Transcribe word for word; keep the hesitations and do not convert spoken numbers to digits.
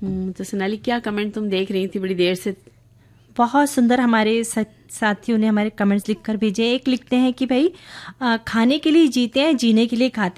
हम्म, तो सोनाली क्या कमेंट तुम देख रही थी बड़ी देर से? बहुत सुंदर हमारे साथियों ने हमारे कमेंट्स लिखकर भेजे। एक लिखते हैं कि भाई आ, खाने के लिए जीते हैं, जीने के लिए खाते हैं।